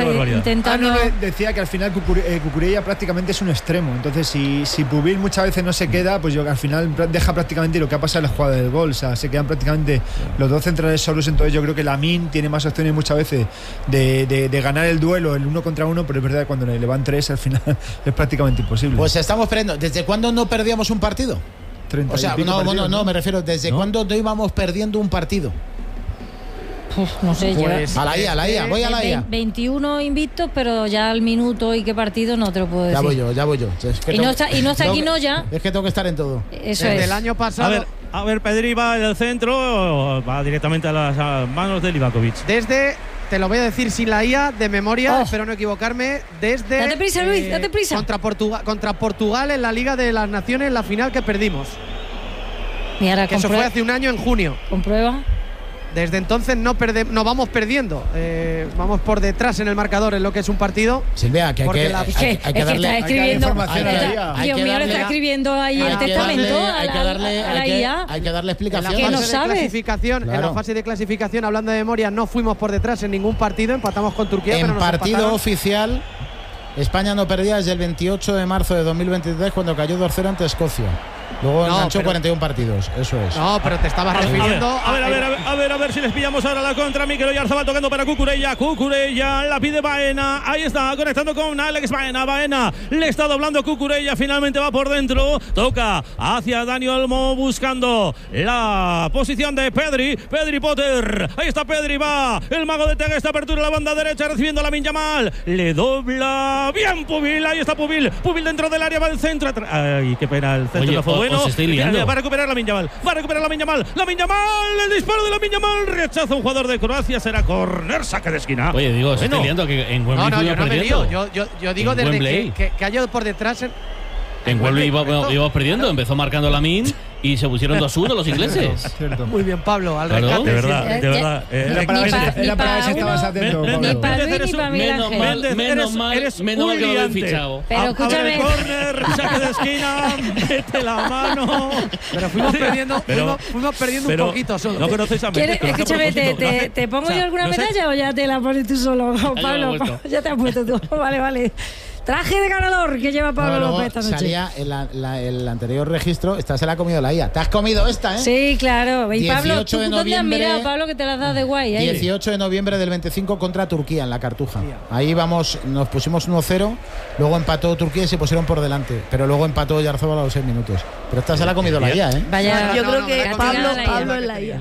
intentando. Decía que al final Cucurella prácticamente es un extremo. Entonces, si Pubil muchas veces no se queda, pues al final deja prácticamente lo que ha pasado en la jugada del gol. O sea, se quedan prácticamente los dos centrales solos. Entonces, yo creo que Lamine tiene más opciones muchas veces de ganar el duelo, el 1 contra 1. Pero es verdad que cuando le van 3, al final es prácticamente imposible. Pues estamos perdiendo. ¿Desde cuándo no perdíamos un partido? 30 o sea, no, me refiero, ¿desde cuándo no íbamos perdiendo un partido? No sé, pues, a la IA, voy a la IA. 21 invictos, pero ya al minuto y qué partido no te lo puedo decir. Ya voy yo. Es que no está aquí Noya. Es que tengo que estar en todo. Eso desde es. el año pasado. A ver, Pedri va al centro, va directamente a las manos de Livakovic. Te lo voy a decir sin la IA, de memoria, espero no equivocarme, desde… Date prisa, Luis, date prisa. Contra Portugal en la Liga de las Naciones, la final que perdimos. Y ahora que eso fue hace un año, en junio. Comprueba. Desde entonces no vamos perdiendo. Vamos por detrás en el marcador en lo que es un partido. Silvia, que hay que darle información. Dios mío, le está escribiendo ahí el testamento a la IA. Hay que darle explicación. Que no sabe. En la fase de clasificación, hablando de memoria, no fuimos por detrás en ningún partido. Empatamos con Turquía. En partido oficial, España no perdía desde el 28 de marzo de 2023, cuando cayó 2-0 ante Escocia. Luego enganchó 41 partidos, eso es. No, pero te estabas refiriendo a ver si les pillamos ahora la contra. Mikel Oyarzabal tocando para Cucurella. Cucurella la pide Baena. Ahí está, conectando con Alex Baena. Baena le está doblando Cucurella. Finalmente va por dentro. Toca hacia Dani Olmo buscando la posición de Pedri. Pedri Potter. Ahí está Pedri, va. El mago de Tega, esta apertura en la banda derecha recibiendo a Lamine Yamal. Le dobla bien Pubil. Ahí está Pubil. Pubil dentro del área, va al centro. Ay, qué pena, el centro no fue bueno. Va a recuperar Lamine Yamal. Lamine Yamal. El disparo de Lamine Yamal. Rechaza un jugador de Croacia. Será córner, saque de esquina. Oye, digo, se está liando que en Wembley. No, yo no me lío. Yo digo desde que haya por detrás. En Wembley íbamos perdiendo. Empezó marcando Lamine y se pusieron 2-1 los ingleses. Muy bien, Pablo. Al rescate. De verdad. Era para ver si estabas atento. Ni para Luis ni para Miguel Ángel. Menos mal que lo habéis fichado. Pero escúchame. Córner, saque de esquina, mete la mano. Pero fuimos perdiendo un poquito solo. No conocéis a mí. Escúchame, ¿te pongo yo alguna medalla o ya te la pones tú solo, Pablo? Ya te has puesto tú. Vale. Traje de ganador que lleva Pablo López esta noche. Salía el anterior registro, esta se la ha comido la IA. ¿Te has comido esta, Sí, claro. Y Pablo, ¿tú dónde has mirado, Pablo, que te la has dado de guay? 18 de noviembre del 25 contra Turquía en la Cartuja. Ahí nos pusimos 1-0, luego empató Turquía y se pusieron por delante. Pero luego empató Oyarzabal a los 6 minutos. Pero esta se la ha comido la IA, Vaya, yo creo que Pablo en la IA.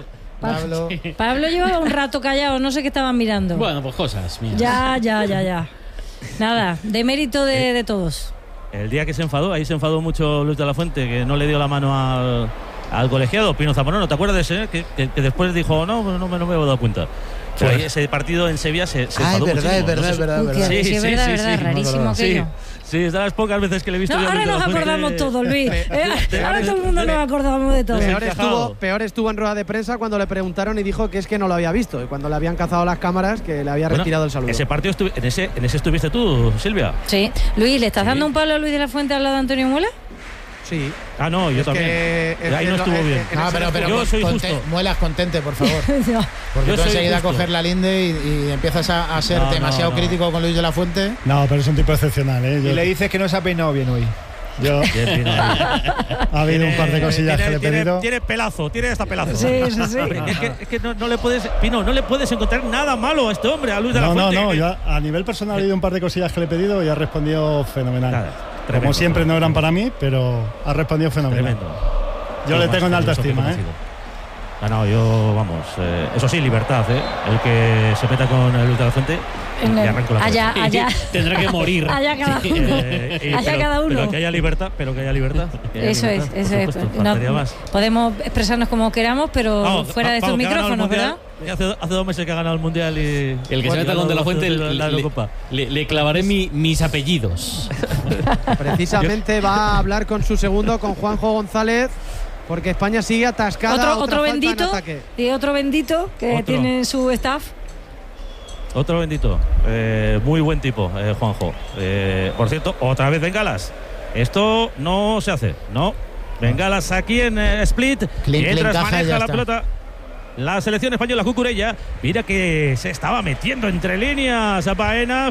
Pablo llevaba un rato callado, no sé qué estaban mirando. Bueno, pues cosas. Mira. Ya. Nada, de mérito de todos. El día que se enfadó, ahí se enfadó mucho Luis de la Fuente, que no le dio la mano al colegiado Pino Zamorano. ¿Te acuerdas de ese? Que después dijo, no me he dado cuenta. Pues ese partido en Sevilla se enfadó muchísimo. Es verdad. Sí, es verdad, rarísimo aquello. Sí, es de las pocas veces que le he visto. Ahora nos acordamos todos, Luis. Ahora todo el mundo nos acordamos de todo. Peor estuvo en rueda de prensa cuando le preguntaron y dijo que es que no lo había visto. Y cuando le habían cazado las cámaras, que le había retirado el saludo. Ese partido en ese estuviste tú, Silvia. Sí. Luis, ¿le estás dando un palo a Luis de la Fuente al lado de Antonio Muela? Sí. No, yo también. Ahí no estuvo bien. Pero yo soy justo. Muelas, contente, por favor. Porque tú enseguida coges la linde y empiezas a ser demasiado crítico con Luis de la Fuente. No, pero es un tipo excepcional, Y le dices que no se ha peinado bien hoy. Ha habido un par de cosillas que le he pedido. Tiene hasta pelazo. Sí. Es que no le puedes, Pino, no le puedes encontrar nada malo a este hombre, a Luis de la Fuente. No, yo a nivel personal he habido un par de cosillas que le he pedido y ha respondido fenomenal. Como siempre no eran para mí, pero ha respondido fenomenal. Yo le tengo en alta estima, eso sí, libertad, el que se meta con Luis de la Fuente y arranco la allá tendrá que morir. Allá cada uno. Cada uno. Pero que haya libertad. Eso es. Podemos expresarnos como queramos, pero fuera de estos micrófonos, ¿verdad? Hace 2 meses que ha ganado el Mundial y el que se meta con De la Fuente le clavaré mis apellidos. Precisamente va a hablar con su segundo, con Juanjo González, porque España sigue atascada. Otro bendito y otro bendito que tiene su staff. Otro bendito, muy buen tipo, Juanjo. Por cierto, otra vez bengalas. Esto no se hace, ¿no? Bengalas aquí en Split. Mientras maneja la pelota la selección española, Cucurella. Mira que se estaba metiendo entre líneas a Baena.